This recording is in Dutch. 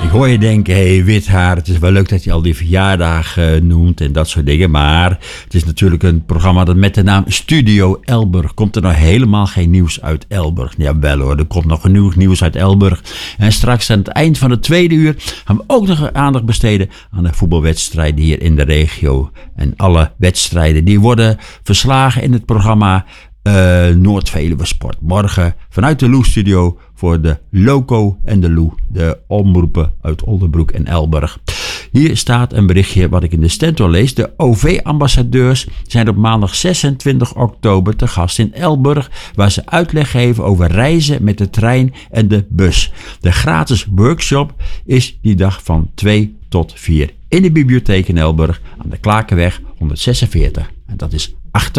Ik hoor je denken, hé, Withaar, het is wel leuk dat hij al die verjaardagen noemt en dat soort dingen. Maar het is natuurlijk een programma dat met de naam Studio Elburg. Komt er nou helemaal geen nieuws uit Elburg? Jawel hoor, er komt nog genoeg nieuws uit Elburg. En straks aan het eind van het tweede uur gaan we ook nog aandacht besteden aan de voetbalwedstrijden hier in de regio. En alle wedstrijden die worden verslagen in het programma Noord-Veluwe Sport. Morgen vanuit de Loo-studio voor de Loco en de Loo, de omroepen uit Oldenbroek en Elburg. Hier staat een berichtje wat ik in de Stentor lees. De OV-ambassadeurs zijn op maandag 26 oktober te gast in Elburg, waar ze uitleg geven over reizen met de trein en de bus. De gratis workshop is die dag van 2 tot 4 in de bibliotheek in Elburg aan de Klakenweg 146. En dat is achter